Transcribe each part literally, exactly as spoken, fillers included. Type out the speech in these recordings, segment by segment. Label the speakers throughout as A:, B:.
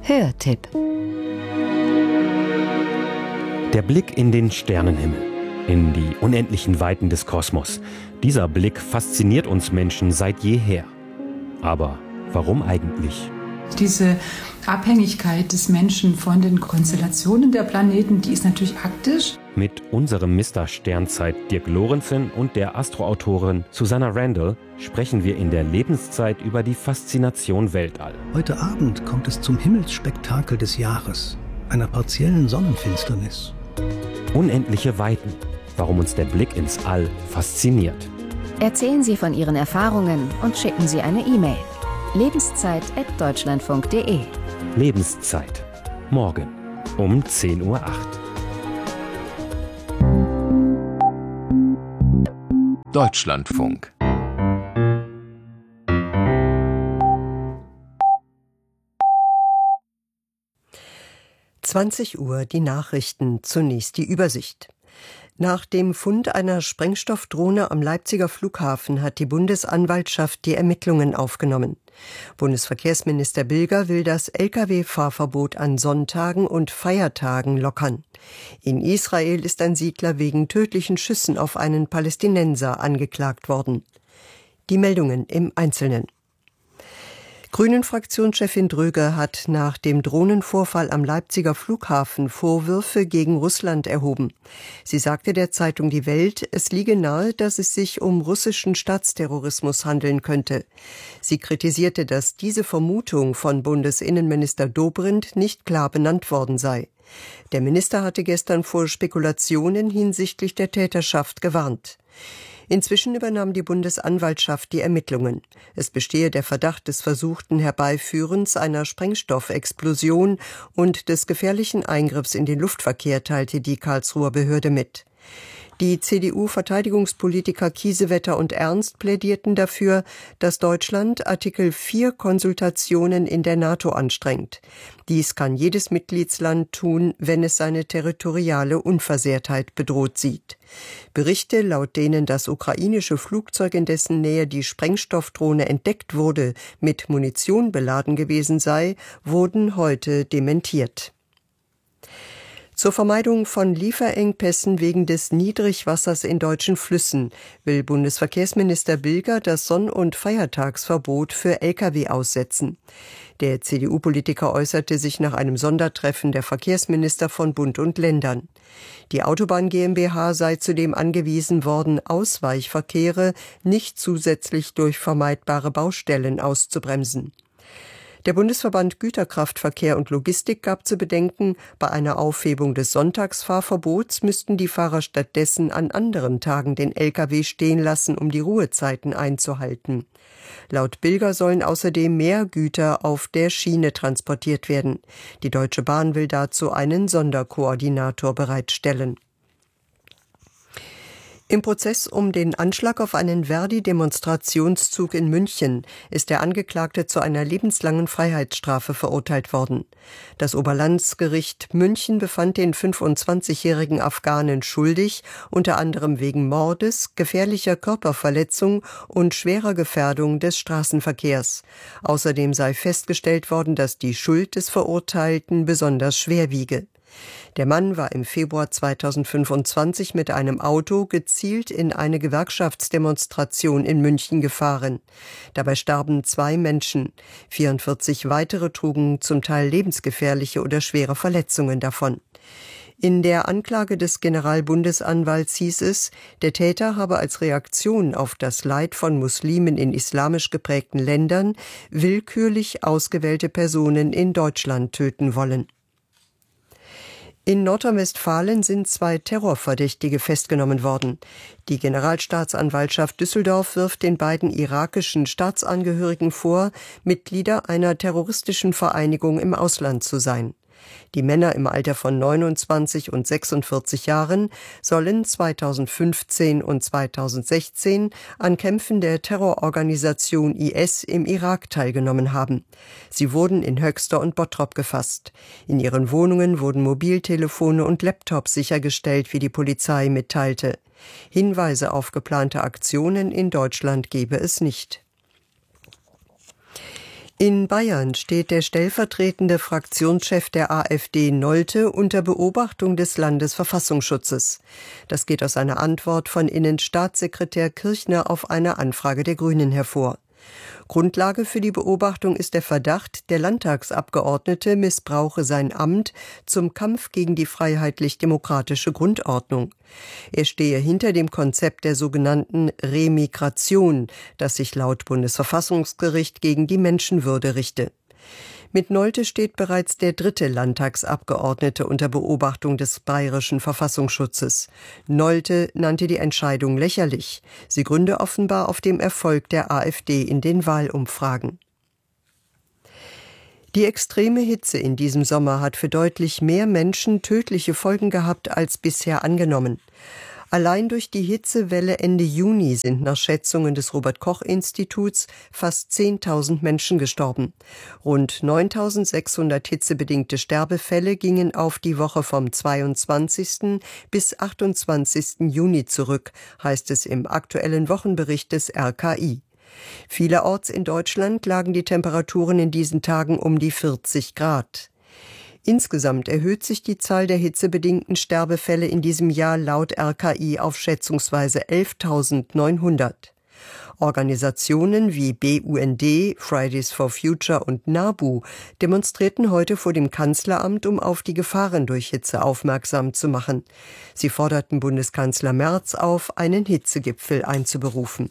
A: Hörtipp.
B: Der Blick in den Sternenhimmel, in die unendlichen Weiten des Kosmos. Dieser Blick fasziniert uns Menschen seit jeher. Aber warum eigentlich?
C: Diese Abhängigkeit des Menschen von den Konstellationen der Planeten, die ist natürlich praktisch.
B: Mit unserem Mister Sternzeit Dirk Lorenzen und der Astroautorin Susanna Randall sprechen wir in der Lebenszeit über die Faszination Weltall.
D: Heute Abend kommt es zum Himmelsspektakel des Jahres, einer partiellen Sonnenfinsternis.
B: Unendliche Weiten, warum uns der Blick ins All fasziniert.
A: Erzählen Sie von Ihren Erfahrungen und schicken Sie eine E-Mail. lebenszeit at deutschlandfunk punkt de.
B: Lebenszeit. Morgen um zehn Uhr acht.
E: Deutschlandfunk.
F: zwanzig Uhr die Nachrichten, zunächst die Übersicht. Nach dem Fund einer Sprengstoffdrohne am Leipziger Flughafen hat die Bundesanwaltschaft die Ermittlungen aufgenommen. Bundesverkehrsminister Bilger will das L K W-Fahrverbot an Sonntagen und Feiertagen lockern. In Israel ist ein Siedler wegen tödlichen Schüssen auf einen Palästinenser angeklagt worden. Die Meldungen im Einzelnen. Grünen-Fraktionschefin Dröger hat nach dem Drohnenvorfall am Leipziger Flughafen Vorwürfe gegen Russland erhoben. Sie sagte der Zeitung Die Welt, es liege nahe, dass es sich um russischen Staatsterrorismus handeln könnte. Sie kritisierte, dass diese Vermutung von Bundesinnenminister Dobrindt nicht klar benannt worden sei. Der Minister hatte gestern vor Spekulationen hinsichtlich der Täterschaft gewarnt. Inzwischen übernahm die Bundesanwaltschaft die Ermittlungen. Es bestehe der Verdacht des versuchten Herbeiführens einer Sprengstoffexplosion und des gefährlichen Eingriffs in den Luftverkehr, teilte die Karlsruher Behörde mit. Die C D U-Verteidigungspolitiker Kiesewetter und Ernst plädierten dafür, dass Deutschland Artikel vier Konsultationen in der NATO anstrengt. Dies kann jedes Mitgliedsland tun, wenn es seine territoriale Unversehrtheit bedroht sieht. Berichte, laut denen das ukrainische Flugzeug, in dessen Nähe die Sprengstoffdrohne entdeckt wurde, mit Munition beladen gewesen sei, wurden heute dementiert. Zur Vermeidung von Lieferengpässen wegen des Niedrigwassers in deutschen Flüssen will Bundesverkehrsminister Bilger das Sonn- und Feiertagsverbot für L K W aussetzen. Der C D U-Politiker äußerte sich nach einem Sondertreffen der Verkehrsminister von Bund und Ländern. Die Autobahn GmbH sei zudem angewiesen worden, Ausweichverkehre nicht zusätzlich durch vermeidbare Baustellen auszubremsen. Der Bundesverband Güterkraftverkehr und Logistik gab zu bedenken, bei einer Aufhebung des Sonntagsfahrverbots müssten die Fahrer stattdessen an anderen Tagen den L K W stehen lassen, um die Ruhezeiten einzuhalten. Laut Bilger sollen außerdem mehr Güter auf der Schiene transportiert werden. Die Deutsche Bahn will dazu einen Sonderkoordinator bereitstellen. Im Prozess um den Anschlag auf einen Verdi-Demonstrationszug in München ist der Angeklagte zu einer lebenslangen Freiheitsstrafe verurteilt worden. Das Oberlandesgericht München befand den fünfundzwanzigjährigen Afghanen schuldig, unter anderem wegen Mordes, gefährlicher Körperverletzung und schwerer Gefährdung des Straßenverkehrs. Außerdem sei festgestellt worden, dass die Schuld des Verurteilten besonders schwer wiege. Der Mann war im Februar zweitausendfünfundzwanzig mit einem Auto gezielt in eine Gewerkschaftsdemonstration in München gefahren. Dabei starben zwei Menschen. vierundvierzig weitere trugen zum Teil lebensgefährliche oder schwere Verletzungen davon. In der Anklage des Generalbundesanwalts hieß es, der Täter habe als Reaktion auf das Leid von Muslimen in islamisch geprägten Ländern willkürlich ausgewählte Personen in Deutschland töten wollen. In Nordrhein-Westfalen sind zwei Terrorverdächtige festgenommen worden. Die Generalstaatsanwaltschaft Düsseldorf wirft den beiden irakischen Staatsangehörigen vor, Mitglieder einer terroristischen Vereinigung im Ausland zu sein. Die Männer im Alter von neunundzwanzig und sechsundvierzig Jahren sollen zweitausendfünfzehn und zweitausendsechzehn an Kämpfen der Terrororganisation I S im Irak teilgenommen haben. Sie wurden in Höxter und Bottrop gefasst. In ihren Wohnungen wurden Mobiltelefone und Laptops sichergestellt, wie die Polizei mitteilte. Hinweise auf geplante Aktionen in Deutschland gebe es nicht. In Bayern steht der stellvertretende Fraktionschef der AfD Nolte unter Beobachtung des Landesverfassungsschutzes. Das geht aus einer Antwort von Innenstaatssekretär Kirchner auf eine Anfrage der Grünen hervor. Grundlage für die Beobachtung ist der Verdacht, der Landtagsabgeordnete missbrauche sein Amt zum Kampf gegen die freiheitlich-demokratische Grundordnung. Er stehe hinter dem Konzept der sogenannten Remigration, das sich laut Bundesverfassungsgericht gegen die Menschenwürde richte. Mit Nolte steht bereits der dritte Landtagsabgeordnete unter Beobachtung des bayerischen Verfassungsschutzes. Nolte nannte die Entscheidung lächerlich. Sie gründe offenbar auf dem Erfolg der AfD in den Wahlumfragen. Die extreme Hitze in diesem Sommer hat für deutlich mehr Menschen tödliche Folgen gehabt als bisher angenommen. Allein durch die Hitzewelle Ende Juni sind nach Schätzungen des Robert-Koch-Instituts fast zehntausend Menschen gestorben. Rund neuntausendsechshundert hitzebedingte Sterbefälle gingen auf die Woche vom zweiundzwanzigsten bis achtundzwanzigsten Juni zurück, heißt es im aktuellen Wochenbericht des R K I. Vielerorts in Deutschland lagen die Temperaturen in diesen Tagen um die vierzig Grad. Insgesamt erhöht sich die Zahl der hitzebedingten Sterbefälle in diesem Jahr laut R K I auf schätzungsweise elftausendneunhundert. Organisationen wie B U N D, Fridays for Future und NABU demonstrierten heute vor dem Kanzleramt, um auf die Gefahren durch Hitze aufmerksam zu machen. Sie forderten Bundeskanzler Merz auf, einen Hitzegipfel einzuberufen.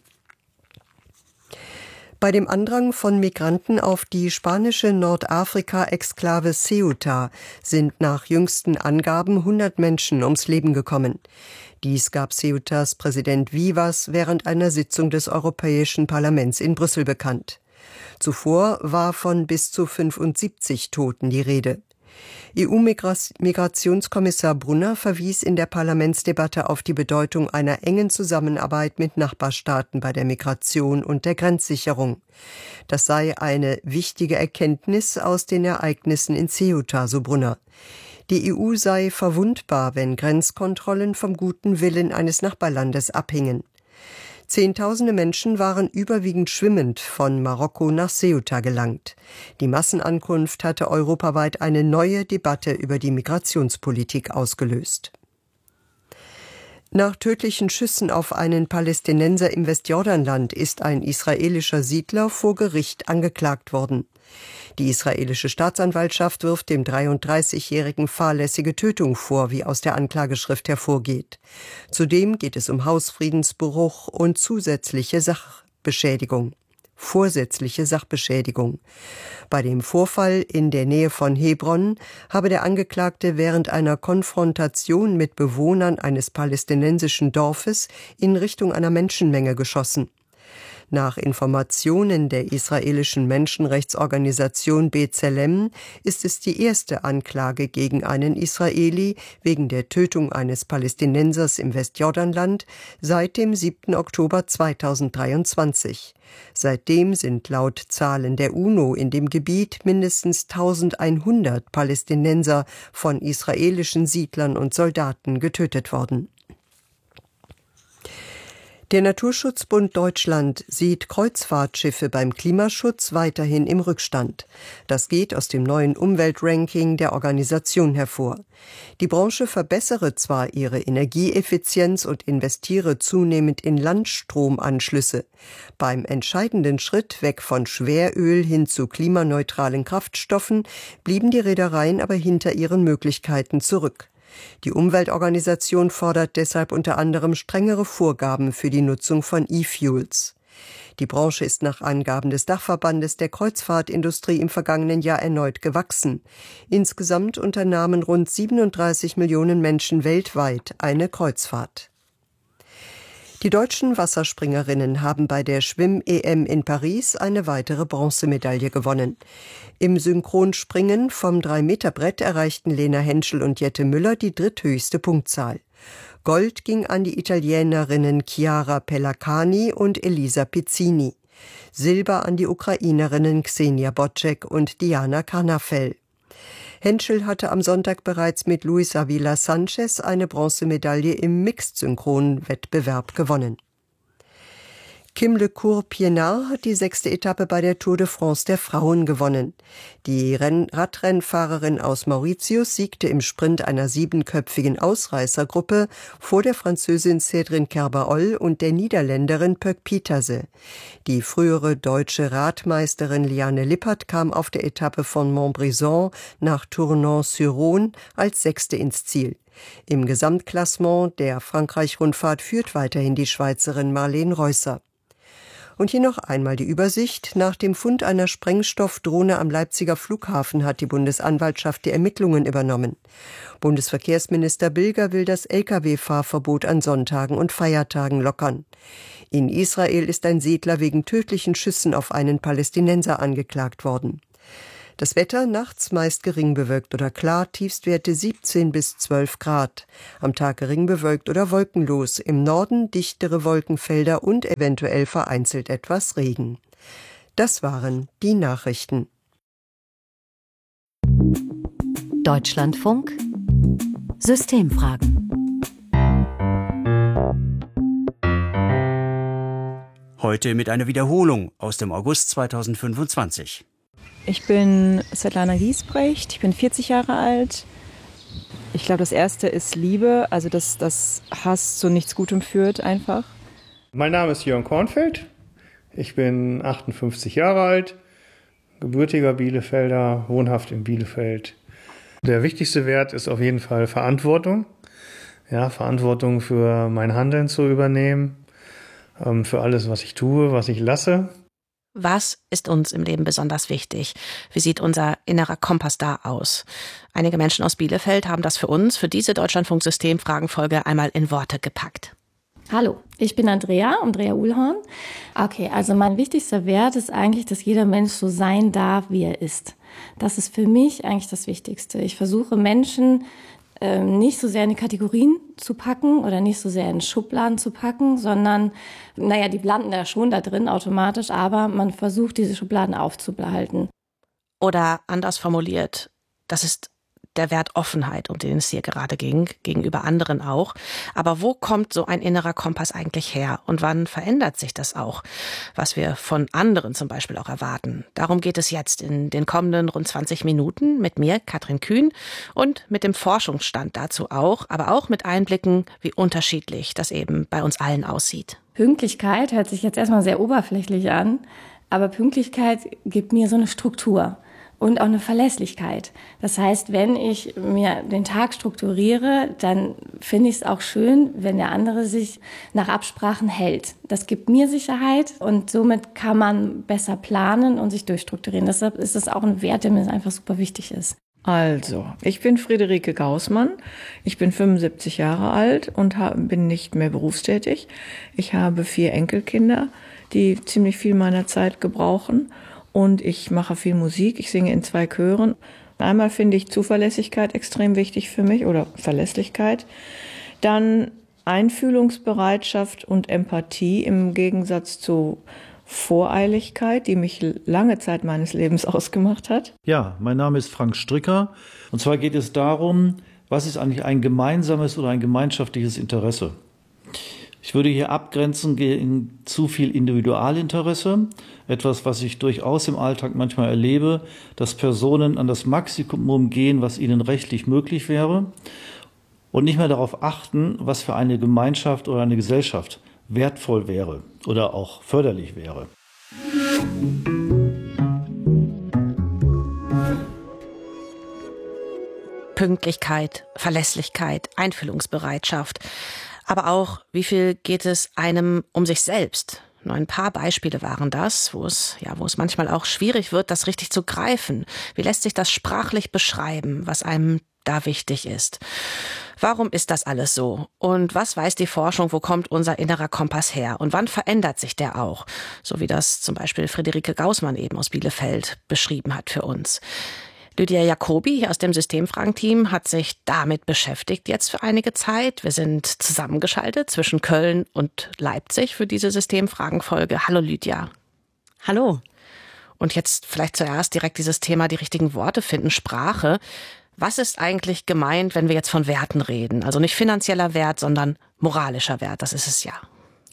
F: Bei dem Andrang von Migranten auf die spanische Nordafrika-Exklave Ceuta sind nach jüngsten Angaben hundert Menschen ums Leben gekommen. Dies gab Ceutas Präsident Vivas während einer Sitzung des Europäischen Parlaments in Brüssel bekannt. Zuvor war von bis zu fünfundsiebzig Toten die Rede. E U-Migrationskommissar Brunner verwies in der Parlamentsdebatte auf die Bedeutung einer engen Zusammenarbeit mit Nachbarstaaten bei der Migration und der Grenzsicherung. Das sei eine wichtige Erkenntnis aus den Ereignissen in Ceuta, so Brunner. Die E U sei verwundbar, wenn Grenzkontrollen vom guten Willen eines Nachbarlandes abhingen. Zehntausende Menschen waren überwiegend schwimmend von Marokko nach Ceuta gelangt. Die Massenankunft hatte europaweit eine neue Debatte über die Migrationspolitik ausgelöst. Nach tödlichen Schüssen auf einen Palästinenser im Westjordanland ist ein israelischer Siedler vor Gericht angeklagt worden. Die israelische Staatsanwaltschaft wirft dem dreiunddreißigjährigen fahrlässige Tötung vor, wie aus der Anklageschrift hervorgeht. Zudem geht es um Hausfriedensbruch und zusätzliche Sachbeschädigung. Vorsätzliche Sachbeschädigung. Bei dem Vorfall in der Nähe von Hebron habe der Angeklagte während einer Konfrontation mit Bewohnern eines palästinensischen Dorfes in Richtung einer Menschenmenge geschossen. Nach Informationen der israelischen Menschenrechtsorganisation B'Tselem ist es die erste Anklage gegen einen Israeli wegen der Tötung eines Palästinensers im Westjordanland seit dem siebten Oktober zweitausenddreiundzwanzig. Seitdem sind laut Zahlen der UNO in dem Gebiet mindestens eintausendeinhundert Palästinenser von israelischen Siedlern und Soldaten getötet worden. Der Naturschutzbund Deutschland sieht Kreuzfahrtschiffe beim Klimaschutz weiterhin im Rückstand. Das geht aus dem neuen Umweltranking der Organisation hervor. Die Branche verbessere zwar ihre Energieeffizienz und investiere zunehmend in Landstromanschlüsse. Beim entscheidenden Schritt weg von Schweröl hin zu klimaneutralen Kraftstoffen blieben die Reedereien aber hinter ihren Möglichkeiten zurück. Die Umweltorganisation fordert deshalb unter anderem strengere Vorgaben für die Nutzung von E-Fuels. Die Branche ist nach Angaben des Dachverbandes der Kreuzfahrtindustrie im vergangenen Jahr erneut gewachsen. Insgesamt unternahmen rund siebenunddreißig Millionen Menschen weltweit eine Kreuzfahrt. Die deutschen Wasserspringerinnen haben bei der Schwimm-E M in Paris eine weitere Bronzemedaille gewonnen. Im Synchronspringen vom drei Meter Brett erreichten Lena Henschel und Jette Müller die dritthöchste Punktzahl. Gold ging an die Italienerinnen Chiara Pellacani und Elisa Pizzini. Silber an die Ukrainerinnen Xenia Bocek und Diana Carnafel. Henschel hatte am Sonntag bereits mit Luis Avila Sanchez eine Bronzemedaille im Mixed-Synchron-Wettbewerb gewonnen. Kim LeCour-Pienaar hat die sechste Etappe bei der Tour de France der Frauen gewonnen. Die Renn- Radrennfahrerin aus Mauritius siegte im Sprint einer siebenköpfigen Ausreißergruppe vor der Französin Cédrine Kerbaol und der Niederländerin Pöck Pieterse. Die frühere deutsche Radmeisterin Liane Lippert kam auf der Etappe von Montbrison nach Tournon-sur-Rhône als Sechste ins Ziel. Im Gesamtklassement der Frankreich-Rundfahrt führt weiterhin die Schweizerin Marlene Reusser. Und hier noch einmal die Übersicht. Nach dem Fund einer Sprengstoffdrohne am Leipziger Flughafen hat die Bundesanwaltschaft die Ermittlungen übernommen. Bundesverkehrsminister Bilger will das L K W-Fahrverbot an Sonntagen und Feiertagen lockern. In Israel ist ein Siedler wegen tödlichen Schüssen auf einen Palästinenser angeklagt worden. Das Wetter nachts meist gering bewölkt oder klar, Tiefstwerte siebzehn bis zwölf Grad. Am Tag gering bewölkt oder wolkenlos, im Norden dichtere Wolkenfelder und eventuell vereinzelt etwas Regen. Das waren die Nachrichten.
A: Deutschlandfunk Systemfragen.
G: Heute mit einer Wiederholung aus dem August zweitausendfünfundzwanzig.
H: Ich bin Svetlana Giesbrecht, ich bin vierzig Jahre alt. Ich glaube, das erste ist Liebe, also dass das Hass zu nichts Gutem führt einfach.
I: Mein Name ist Jörn Kornfeld, ich bin achtundfünfzig Jahre alt, gebürtiger Bielefelder, wohnhaft in Bielefeld. Der wichtigste Wert ist auf jeden Fall Verantwortung. Ja, Verantwortung für mein Handeln zu übernehmen, für alles, was ich tue, was ich lasse.
J: Was ist uns im Leben besonders wichtig? Wie sieht unser innerer Kompass da aus? Einige Menschen aus Bielefeld haben das für uns, für diese Deutschlandfunk-Systemfragenfolge einmal in Worte gepackt.
K: Hallo, ich bin Andrea, Andrea Uhlhorn. Okay, also mein wichtigster Wert ist eigentlich, dass jeder Mensch so sein darf, wie er ist. Das ist für mich eigentlich das Wichtigste. Ich versuche Menschen ähm, nicht so sehr in die Kategorien zu packen oder nicht so sehr in Schubladen zu packen, sondern, naja, die landen da schon da drin automatisch, aber man versucht, diese Schubladen aufzubehalten.
J: Oder anders formuliert, das ist der Wert Offenheit, um den es hier gerade ging, gegenüber anderen auch. Aber wo kommt so ein innerer Kompass eigentlich her? Und wann verändert sich das auch, was wir von anderen zum Beispiel auch erwarten? Darum geht es jetzt in den kommenden rund zwanzig Minuten mit mir, Katrin Kühn, und mit dem Forschungsstand dazu auch, aber auch mit Einblicken, wie unterschiedlich das eben bei uns allen aussieht.
K: Pünktlichkeit hört sich jetzt erstmal sehr oberflächlich an, aber Pünktlichkeit gibt mir so eine Struktur. Und auch eine Verlässlichkeit. Das heißt, wenn ich mir den Tag strukturiere, dann finde ich es auch schön, wenn der andere sich nach Absprachen hält. Das gibt mir Sicherheit und somit kann man besser planen und sich durchstrukturieren. Deshalb ist es auch ein Wert, der mir einfach super wichtig ist.
H: Also, ich bin Friederike Gaußmann, ich bin fünfundsiebzig Jahre alt und bin nicht mehr berufstätig. Ich habe vier Enkelkinder, die ziemlich viel meiner Zeit gebrauchen. Und ich mache viel Musik, ich singe in zwei Chören. Einmal finde ich Zuverlässigkeit extrem wichtig für mich oder Verlässlichkeit. Dann Einfühlungsbereitschaft und Empathie im Gegensatz zu Voreiligkeit, die mich lange Zeit meines Lebens ausgemacht hat.
L: Ja, mein Name ist Frank Stricker. Und zwar geht es darum, was ist eigentlich ein gemeinsames oder ein gemeinschaftliches Interesse? Ich würde hier abgrenzen gegen zu viel Individualinteresse, etwas, was ich durchaus im Alltag manchmal erlebe, dass Personen an das Maximum gehen, was ihnen rechtlich möglich wäre und nicht mehr darauf achten, was für eine Gemeinschaft oder eine Gesellschaft wertvoll wäre oder auch förderlich wäre.
J: Pünktlichkeit, Verlässlichkeit, Einfühlungsbereitschaft. Aber auch, wie viel geht es einem um sich selbst? Nur ein paar Beispiele waren das, wo es, ja, wo es manchmal auch schwierig wird, das richtig zu greifen. Wie lässt sich das sprachlich beschreiben, was einem da wichtig ist? Warum ist das alles so? Und was weiß die Forschung, wo kommt unser innerer Kompass her? Und wann verändert sich der auch? So wie das zum Beispiel Friederike Gaußmann eben aus Bielefeld beschrieben hat für uns. Lydia Jacobi hier aus dem Systemfragen-Team hat sich damit beschäftigt jetzt für einige Zeit. Wir sind zusammengeschaltet zwischen Köln und Leipzig für diese Systemfragenfolge. Hallo Lydia.
M: Hallo.
J: Und jetzt vielleicht zuerst direkt dieses Thema, die richtigen Worte finden, Sprache. Was ist eigentlich gemeint, wenn wir jetzt von Werten reden? Also nicht finanzieller Wert, sondern moralischer Wert, das ist es ja.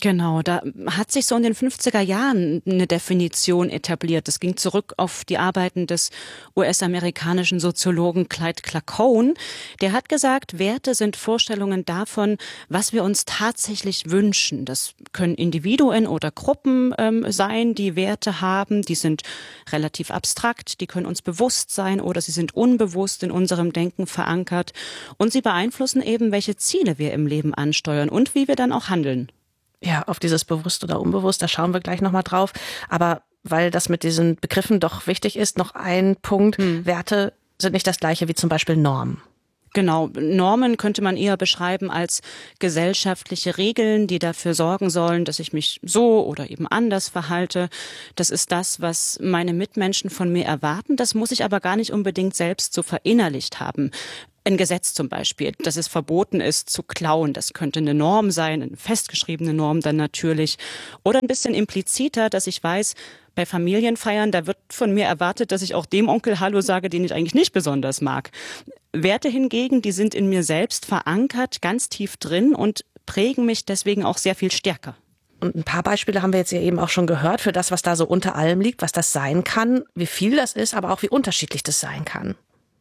J: Genau, da hat sich so in den fünfziger Jahren eine Definition etabliert. Das ging zurück auf die Arbeiten des U S-amerikanischen Soziologen Clyde Clarkone. Der hat gesagt, Werte sind Vorstellungen davon, was wir uns tatsächlich wünschen. Das können Individuen oder Gruppen ähm, sein, die Werte haben. Die sind relativ abstrakt, die können uns bewusst sein oder sie sind unbewusst in unserem Denken verankert. Und sie beeinflussen eben, welche Ziele wir im Leben ansteuern und wie wir dann auch handeln.
M: Ja, auf dieses bewusst oder unbewusst, da schauen wir gleich nochmal drauf. Aber weil das mit diesen Begriffen doch wichtig ist, noch ein Punkt. Hm. Werte sind nicht das gleiche wie zum Beispiel Normen.
J: Genau, Normen könnte man eher beschreiben als gesellschaftliche Regeln, die dafür sorgen sollen, dass ich mich so oder eben anders verhalte. Das ist das, was meine Mitmenschen von mir erwarten. Das muss ich aber gar nicht unbedingt selbst so verinnerlicht haben. Ein Gesetz zum Beispiel, dass es verboten ist zu klauen, das könnte eine Norm sein, eine festgeschriebene Norm dann natürlich. Oder ein bisschen impliziter, dass ich weiß, bei Familienfeiern, da wird von mir erwartet, dass ich auch dem Onkel Hallo sage, den ich eigentlich nicht besonders mag. Werte hingegen, die sind in mir selbst verankert, ganz tief drin und prägen mich deswegen auch sehr viel stärker.
M: Und ein paar Beispiele haben wir jetzt ja eben auch schon gehört für das, was da so unter allem liegt, was das sein kann, wie viel das ist, aber auch wie unterschiedlich das sein kann.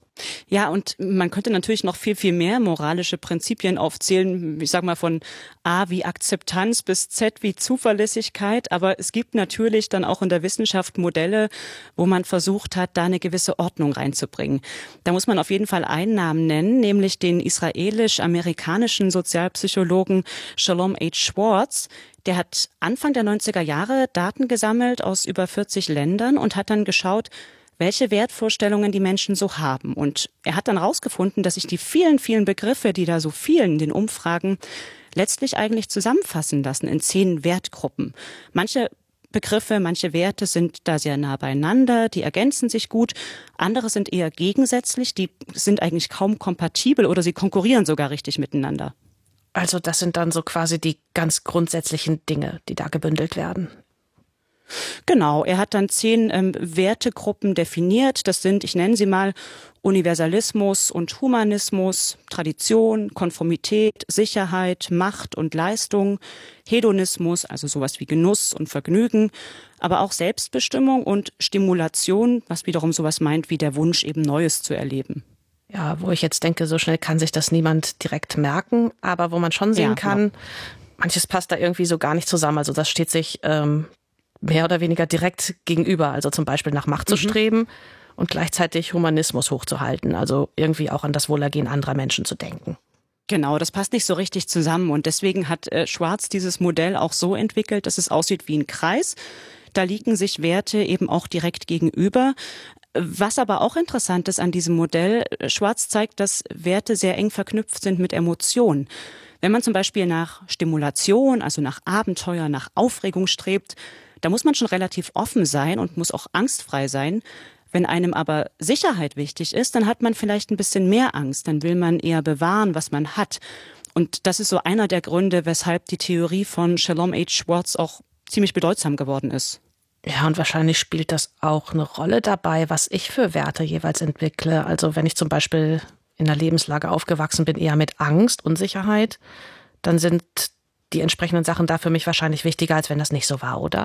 J: Ja, und man könnte natürlich noch viel, viel mehr moralische Prinzipien aufzählen. Ich sag mal von A wie Akzeptanz bis Z wie Zuverlässigkeit. Aber es gibt natürlich dann auch in der Wissenschaft Modelle, wo man versucht hat, da eine gewisse Ordnung reinzubringen. Da muss man auf jeden Fall einen Namen nennen, nämlich den israelisch-amerikanischen Sozialpsychologen Shalom H. Schwartz. Der hat Anfang der neunziger Jahre Daten gesammelt aus über vierzig Ländern und hat dann geschaut, welche Wertvorstellungen die Menschen so haben. Und er hat dann rausgefunden, dass sich die vielen, vielen Begriffe, die da so vielen in den Umfragen, letztlich eigentlich zusammenfassen lassen in zehn Wertgruppen. Manche Begriffe, manche Werte sind da sehr nah beieinander, die ergänzen sich gut. Andere sind eher gegensätzlich, die sind eigentlich kaum kompatibel oder sie konkurrieren sogar richtig miteinander.
M: Also das sind dann so quasi die ganz grundsätzlichen Dinge, die da gebündelt werden.
J: Genau, er hat dann zehn ähm, Wertegruppen definiert. Das sind, ich nenne sie mal, Universalismus und Humanismus, Tradition, Konformität, Sicherheit, Macht und Leistung, Hedonismus, also sowas wie Genuss und Vergnügen, aber auch Selbstbestimmung und Stimulation, was wiederum sowas meint wie der Wunsch, eben Neues zu erleben.
M: Ja, wo ich jetzt denke, so schnell kann sich das niemand direkt merken, aber wo man schon sehen ja, kann, genau. Manches passt da irgendwie so gar nicht zusammen. Also das steht sich ähm, mehr oder weniger direkt gegenüber, also zum Beispiel nach Macht zu streben mhm. und gleichzeitig Humanismus hochzuhalten, also irgendwie auch an das Wohlergehen anderer Menschen zu denken.
J: Genau, das passt nicht so richtig zusammen und deswegen hat äh, Schwartz dieses Modell auch so entwickelt, dass es aussieht wie ein Kreis. Da liegen sich Werte eben auch direkt gegenüber. Was aber auch interessant ist an diesem Modell, Schwartz zeigt, dass Werte sehr eng verknüpft sind mit Emotionen. Wenn man zum Beispiel nach Stimulation, also nach Abenteuer, nach Aufregung strebt, da muss man schon relativ offen sein und muss auch angstfrei sein. Wenn einem aber Sicherheit wichtig ist, dann hat man vielleicht ein bisschen mehr Angst. Dann will man eher bewahren, was man hat. Und das ist so einer der Gründe, weshalb die Theorie von Shalom H. Schwartz auch ziemlich bedeutsam geworden ist.
M: Ja, und wahrscheinlich spielt das auch eine Rolle dabei, was ich für Werte jeweils entwickle. Also wenn ich zum Beispiel in einer Lebenslage aufgewachsen bin, eher mit Angst, Unsicherheit, dann sind die entsprechenden Sachen da für mich wahrscheinlich wichtiger, als wenn das nicht so war, oder?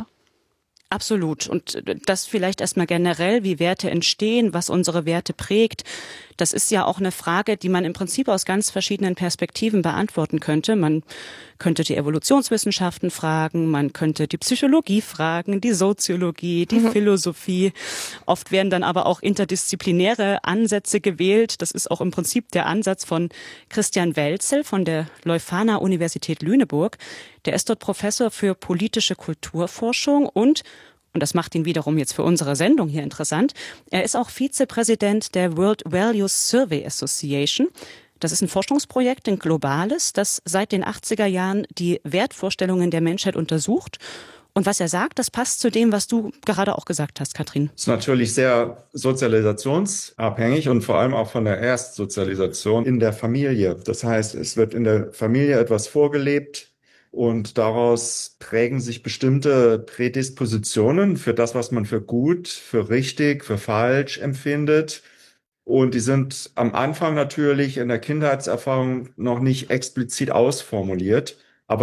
J: Absolut. Und das vielleicht erstmal generell, wie Werte entstehen, was unsere Werte prägt. Das ist ja auch eine Frage, die man im Prinzip aus ganz verschiedenen Perspektiven beantworten könnte. Man könnte die Evolutionswissenschaften fragen, man könnte die Psychologie fragen, die Soziologie, die mhm. Philosophie. Oft werden dann aber auch interdisziplinäre Ansätze gewählt. Das ist auch im Prinzip der Ansatz von Christian Welzel von der Leuphana Universität Lüneburg. Der ist dort Professor für politische Kulturforschung und Und das macht ihn wiederum jetzt für unsere Sendung hier interessant. Er ist auch Vizepräsident der World Values Survey Association. Das ist ein Forschungsprojekt, ein globales, das seit den achtziger Jahren die Wertvorstellungen der Menschheit untersucht. Und was er sagt, das passt zu dem, was du gerade auch gesagt hast, Katrin.
N: Das ist natürlich sehr sozialisationsabhängig und vor allem auch von der Erstsozialisation in der Familie. Das heißt, es wird in der Familie etwas vorgelebt, und daraus prägen sich bestimmte Prädispositionen für das, was man für gut, für richtig, für falsch empfindet. Und die sind am Anfang natürlich in der Kindheitserfahrung noch nicht explizit ausformuliert. Aber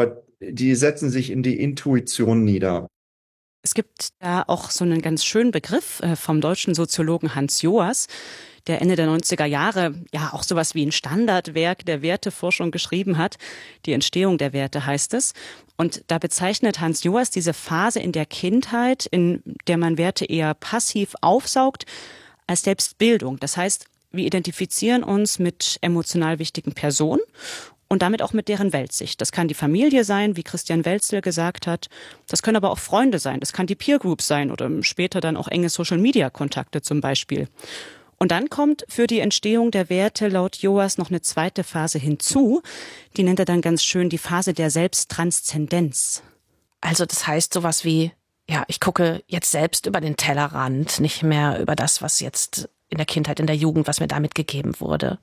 N: die setzen sich in die Intuition nieder.
M: Es gibt da auch so einen ganz schönen Begriff vom deutschen Soziologen Hans Joas, der Ende der neunziger Jahre ja auch sowas wie ein Standardwerk der Werteforschung geschrieben hat. Die Entstehung der Werte heißt es. Und da bezeichnet Hans Joas diese Phase in der Kindheit, in der man Werte eher passiv aufsaugt, als Selbstbildung. Das heißt, wir identifizieren uns mit emotional wichtigen Personen und damit auch mit deren Weltsicht. Das kann die Familie sein, wie Christian Welzel gesagt hat. Das können aber auch Freunde sein. Das kann die Peer Group sein oder später dann auch enge Social-Media-Kontakte zum Beispiel. Und dann kommt für die Entstehung der Werte laut Joas noch eine zweite Phase hinzu. Die nennt er dann ganz schön die Phase der Selbsttranszendenz.
J: Also das heißt sowas wie, ja, ich gucke jetzt selbst über den Tellerrand, nicht mehr über das, was jetzt in der Kindheit, in der Jugend, was mir da mitgegeben wurde.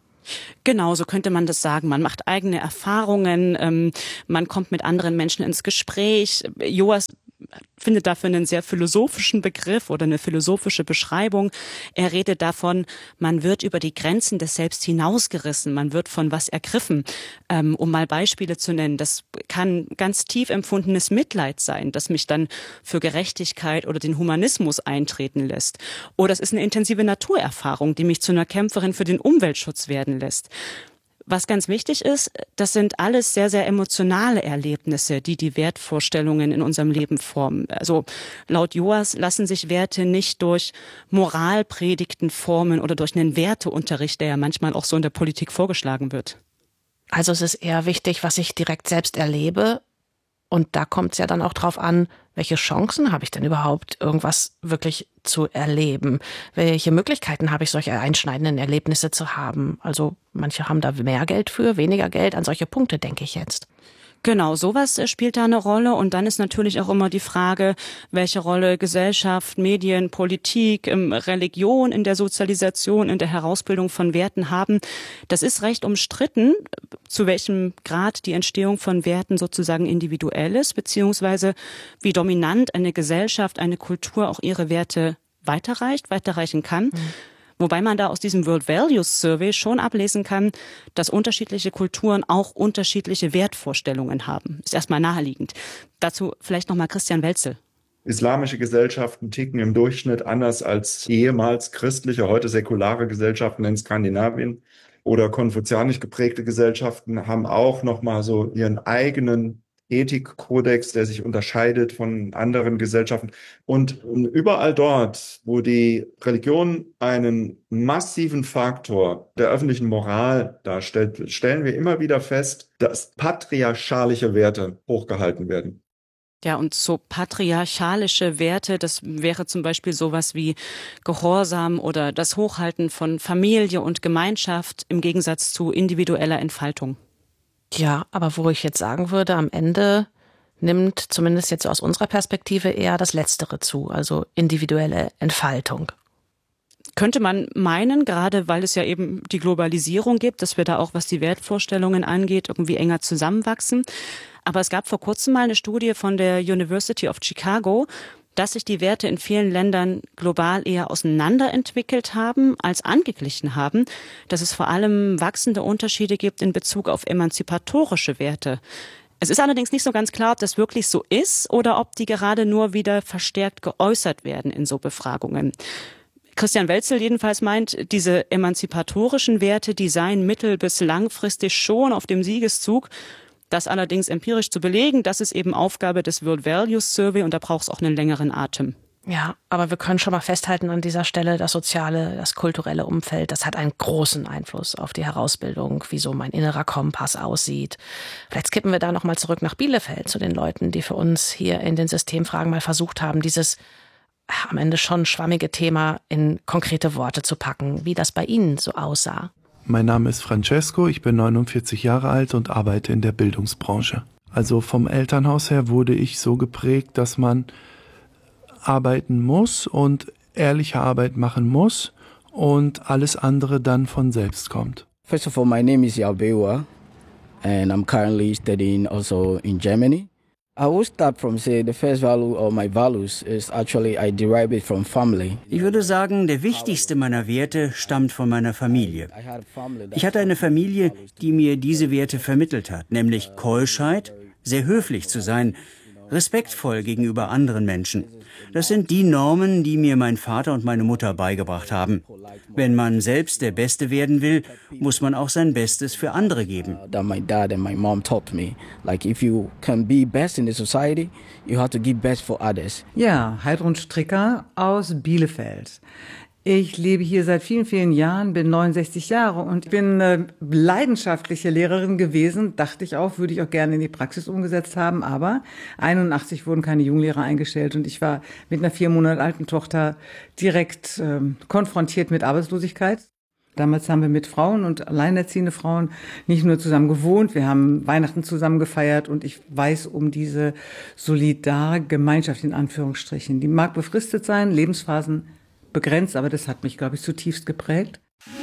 M: Genau, so könnte man das sagen. Man macht eigene Erfahrungen, ähm, man kommt mit anderen Menschen ins Gespräch. Joas findet dafür einen sehr philosophischen Begriff oder eine philosophische Beschreibung. Er redet davon, man wird über die Grenzen des Selbst hinausgerissen, man wird von was ergriffen. Ähm, um mal Beispiele zu nennen, das kann ganz tief empfundenes Mitleid sein, das mich dann für Gerechtigkeit oder den Humanismus eintreten lässt. Oder es ist eine intensive Naturerfahrung, die mich zu einer Kämpferin für den Umweltschutz werden lässt. Was ganz wichtig ist, das sind alles sehr, sehr emotionale Erlebnisse, die die Wertvorstellungen in unserem Leben formen. Also laut Joas lassen sich Werte nicht durch Moralpredigten formen oder durch einen Werteunterricht, der ja manchmal auch so in der Politik vorgeschlagen wird.
J: Also es ist eher wichtig, was ich direkt selbst erlebe. Und da kommt es ja dann auch drauf an, welche Chancen habe ich denn überhaupt, irgendwas wirklich zu erleben? Welche Möglichkeiten habe ich, solche einschneidenden Erlebnisse zu haben? Also manche haben da mehr Geld für, weniger Geld. An solche Punkte denke ich jetzt.
M: Genau, sowas spielt da eine Rolle. Und dann ist natürlich auch immer die Frage, welche Rolle Gesellschaft, Medien, Politik, Religion in der Sozialisation, in der Herausbildung von Werten haben. Das ist recht umstritten, zu welchem Grad die Entstehung von Werten sozusagen individuell ist, beziehungsweise wie dominant eine Gesellschaft, eine Kultur auch ihre Werte weiterreicht, weiterreichen kann. Mhm. Wobei man da aus diesem World Values Survey schon ablesen kann, dass unterschiedliche Kulturen auch unterschiedliche Wertvorstellungen haben. Ist erstmal naheliegend. Dazu vielleicht nochmal Christian Welzel.
N: Islamische Gesellschaften ticken im Durchschnitt anders als ehemals christliche, heute säkulare Gesellschaften in Skandinavien. Oder konfuzianisch geprägte Gesellschaften haben auch nochmal so ihren eigenen Ethikkodex, der sich unterscheidet von anderen Gesellschaften. Und überall dort, wo die Religion einen massiven Faktor der öffentlichen Moral darstellt, stellen wir immer wieder fest, dass patriarchalische Werte hochgehalten werden.
M: Ja, und so patriarchalische Werte, das wäre zum Beispiel sowas wie Gehorsam oder das Hochhalten von Familie und Gemeinschaft im Gegensatz zu individueller Entfaltung.
J: Ja, aber wo ich jetzt sagen würde, am Ende nimmt zumindest jetzt aus unserer Perspektive eher das Letztere zu, also individuelle Entfaltung.
M: Könnte man meinen, gerade weil es ja eben die Globalisierung gibt, dass wir da auch, was die Wertvorstellungen angeht, irgendwie enger zusammenwachsen. Aber es gab vor kurzem mal eine Studie von der University of Chicago, dass sich die Werte in vielen Ländern global eher auseinanderentwickelt haben als angeglichen haben, dass es vor allem wachsende Unterschiede gibt in Bezug auf emanzipatorische Werte. Es ist allerdings nicht so ganz klar, ob das wirklich so ist oder ob die gerade nur wieder verstärkt geäußert werden in so Befragungen. Christian Welzel jedenfalls meint, diese emanzipatorischen Werte, die seien mittel- bis langfristig schon auf dem Siegeszug. Das allerdings empirisch zu belegen, das ist eben Aufgabe des World Values Survey und da braucht es auch einen längeren Atem.
J: Ja, aber wir können schon mal festhalten an dieser Stelle, das soziale, das kulturelle Umfeld, das hat einen großen Einfluss auf die Herausbildung, wie so mein innerer Kompass aussieht. Vielleicht skippen wir da nochmal zurück nach Bielefeld zu den Leuten, die für uns hier in den Systemfragen mal versucht haben, dieses am Ende schon schwammige Thema in konkrete Worte zu packen, wie das bei Ihnen so aussah.
O: Mein Name ist Francesco, ich bin neunundvierzig Jahre alt und arbeite in der Bildungsbranche. Also vom Elternhaus her wurde ich so geprägt, dass man arbeiten muss und ehrliche Arbeit machen muss und alles andere dann von selbst kommt.
P: First of all, my name is Yabewa and I'm currently studying also in Germany. I will start from say the first value of my values is actually I derive it from family.
G: Ich würde sagen, der wichtigste meiner Werte stammt von meiner Familie. Ich hatte eine Familie, die mir diese Werte vermittelt hat, nämlich Keuschheit, sehr höflich zu sein, respektvoll gegenüber anderen Menschen. Das sind die Normen, die mir mein Vater und meine Mutter beigebracht haben. Wenn man selbst der Beste werden will, muss man auch sein Bestes für andere geben.
P: That my dad and my mom taught me. Like if you can be best in the society, you have to give best for others.
Q: Ja, Heidrun Stricker aus Bielefeld. Ich lebe hier seit vielen, vielen Jahren, bin neunundsechzig Jahre und bin äh, leidenschaftliche Lehrerin gewesen. Dachte ich auch, würde ich auch gerne in die Praxis umgesetzt haben. Aber einundachtzig wurden keine Junglehrer eingestellt und ich war mit einer vier Monate alten Tochter direkt äh, konfrontiert mit Arbeitslosigkeit. Damals haben wir mit Frauen und alleinerziehende Frauen nicht nur zusammen gewohnt, wir haben Weihnachten zusammen gefeiert und ich weiß um diese solidare Gemeinschaft in Anführungsstrichen. Die mag befristet sein, Lebensphasen begrenzt, aber das hat mich, glaube ich, zutiefst geprägt.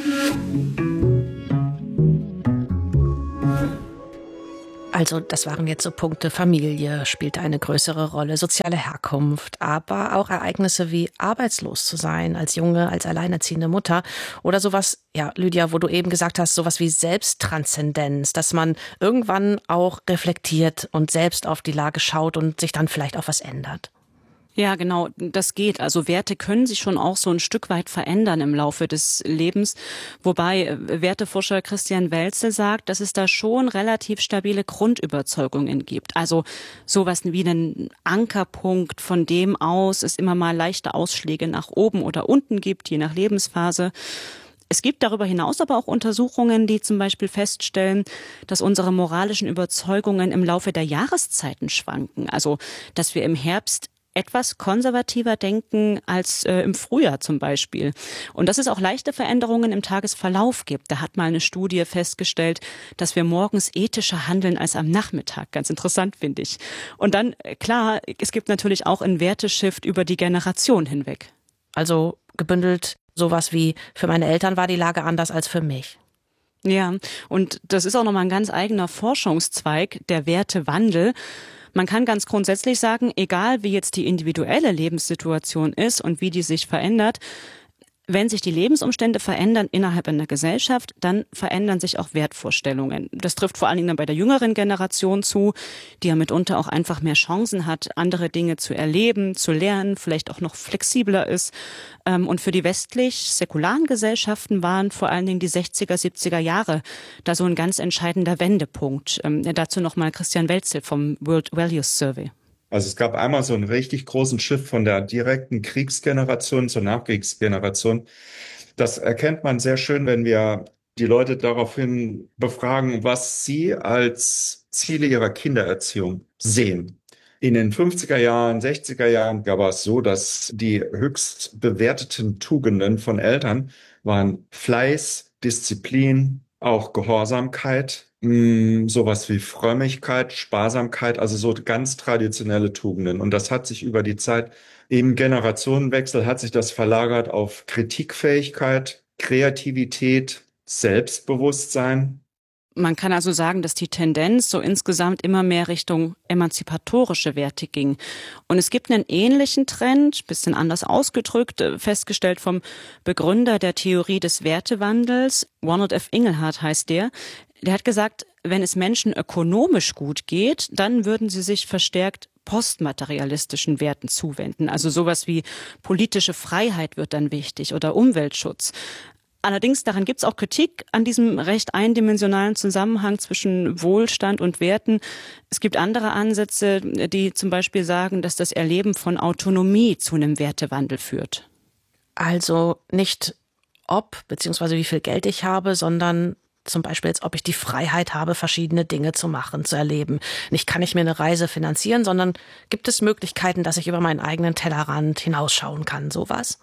J: Also das waren jetzt so Punkte, Familie spielte eine größere Rolle, soziale Herkunft, aber auch Ereignisse wie arbeitslos zu sein als junge, als alleinerziehende Mutter oder sowas, ja Lydia, wo du eben gesagt hast, sowas wie Selbsttranszendenz, dass man irgendwann auch reflektiert und selbst auf die Lage schaut und sich dann vielleicht auch was ändert.
R: Ja, genau, das geht. Also Werte können sich schon auch so ein Stück weit verändern im Laufe des Lebens. Wobei Werteforscher Christian Welzel sagt, dass es da schon relativ stabile Grundüberzeugungen gibt. Also sowas wie einen Ankerpunkt, von dem aus es immer mal leichte Ausschläge nach oben oder unten gibt, je nach Lebensphase. Es gibt darüber hinaus aber auch Untersuchungen, die zum Beispiel feststellen, dass unsere moralischen Überzeugungen im Laufe der Jahreszeiten schwanken. Also, dass wir im Herbst etwas konservativer denken als äh, im Frühjahr zum Beispiel. Und dass es auch leichte Veränderungen im Tagesverlauf gibt. Da hat mal eine Studie festgestellt, dass wir morgens ethischer handeln als am Nachmittag. Ganz interessant, finde ich. Und dann, klar, es gibt natürlich auch einen Werteshift über die Generation hinweg.
J: Also gebündelt sowas wie, für meine Eltern war die Lage anders als für mich.
R: Ja, und das ist auch nochmal ein ganz eigener Forschungszweig, der Wertewandel. Man kann ganz grundsätzlich sagen, egal wie jetzt die individuelle Lebenssituation ist und wie die sich verändert, wenn sich die Lebensumstände verändern innerhalb einer Gesellschaft, dann verändern sich auch Wertvorstellungen. Das trifft vor allen Dingen dann bei der jüngeren Generation zu, die ja mitunter auch einfach mehr Chancen hat, andere Dinge zu erleben, zu lernen, vielleicht auch noch flexibler ist. Und für die westlich-säkularen Gesellschaften waren vor allen Dingen die sechziger, siebziger Jahre da so ein ganz entscheidender Wendepunkt. Dazu nochmal Christian Welzel vom World Values Survey.
N: Also es gab einmal so einen richtig großen Shift von der direkten Kriegsgeneration zur Nachkriegsgeneration. Das erkennt man sehr schön, wenn wir die Leute daraufhin befragen, was sie als Ziele ihrer Kindererziehung sehen. In den fünfziger Jahren, sechziger Jahren war es so, dass die höchst bewerteten Tugenden von Eltern waren Fleiß, Disziplin, auch Gehorsamkeit, mh, sowas wie Frömmigkeit, Sparsamkeit, also so ganz traditionelle Tugenden. Und das hat sich über die Zeit, im Generationenwechsel hat sich das verlagert auf Kritikfähigkeit, Kreativität, Selbstbewusstsein.
R: Man kann also sagen, dass die Tendenz so insgesamt immer mehr Richtung emanzipatorische Werte ging. Und es gibt einen ähnlichen Trend, bisschen anders ausgedrückt, festgestellt vom Begründer der Theorie des Wertewandels, Ronald F. Inglehart heißt der. Der hat gesagt, wenn es Menschen ökonomisch gut geht, dann würden sie sich verstärkt postmaterialistischen Werten zuwenden. Also sowas wie politische Freiheit wird dann wichtig oder Umweltschutz. Allerdings, daran gibt es auch Kritik an diesem recht eindimensionalen Zusammenhang zwischen Wohlstand und Werten. Es gibt andere Ansätze, die zum Beispiel sagen, dass das Erleben von Autonomie zu einem Wertewandel führt.
J: Also nicht ob bzw. wie viel Geld ich habe, sondern zum Beispiel jetzt, ob ich die Freiheit habe, verschiedene Dinge zu machen, zu erleben. Nicht kann ich mir eine Reise finanzieren, sondern gibt es Möglichkeiten, dass ich über meinen eigenen Tellerrand hinausschauen kann, sowas?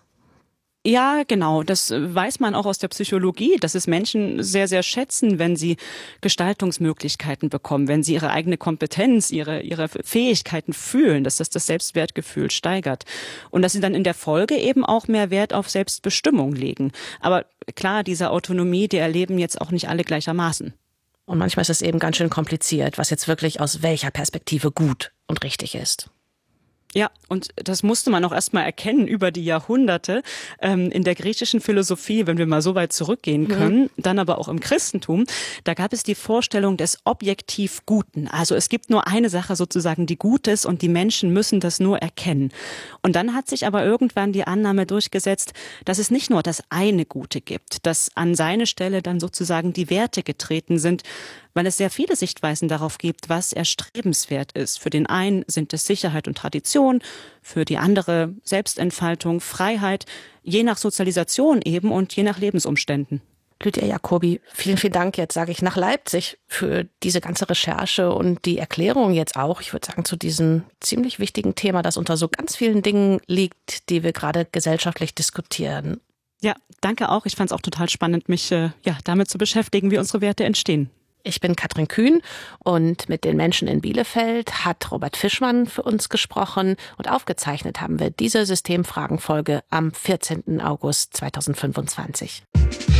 R: Ja, genau. Das weiß man auch aus der Psychologie, dass es Menschen sehr, sehr schätzen, wenn sie Gestaltungsmöglichkeiten bekommen, wenn sie ihre eigene Kompetenz, ihre, ihre Fähigkeiten fühlen, dass das das Selbstwertgefühl steigert. Und dass sie dann in der Folge eben auch mehr Wert auf Selbstbestimmung legen. Aber klar, diese Autonomie, die erleben jetzt auch nicht alle gleichermaßen.
J: Und manchmal ist es eben ganz schön kompliziert, was jetzt wirklich aus welcher Perspektive gut und richtig ist.
R: Ja, und das musste man auch erstmal erkennen über die Jahrhunderte. Ähm, in der griechischen Philosophie, wenn wir mal so weit zurückgehen können, mhm. dann aber auch im Christentum, da gab es die Vorstellung des objektiv Guten. Also es gibt nur eine Sache sozusagen, die gut ist und die Menschen müssen das nur erkennen. Und dann hat sich aber irgendwann die Annahme durchgesetzt, dass es nicht nur das eine Gute gibt, dass an seine Stelle dann sozusagen die Werte getreten sind, weil es sehr viele Sichtweisen darauf gibt, was erstrebenswert ist. Für den einen sind es Sicherheit und Tradition, für die andere Selbstentfaltung, Freiheit, je nach Sozialisation eben und je nach Lebensumständen.
J: Lydia Jacobi, vielen, vielen Dank jetzt, sage ich, nach Leipzig für diese ganze Recherche und die Erklärung jetzt auch, ich würde sagen, zu diesem ziemlich wichtigen Thema, das unter so ganz vielen Dingen liegt, die wir gerade gesellschaftlich diskutieren.
R: Ja, danke auch. Ich fand es auch total spannend, mich äh, ja, damit zu beschäftigen, wie unsere Werte entstehen.
J: Ich bin Katrin Kühn und mit den Menschen in Bielefeld hat Robert Fischmann für uns gesprochen und aufgezeichnet haben wir diese Systemfragenfolge am vierzehnten August zweitausendfünfundzwanzig.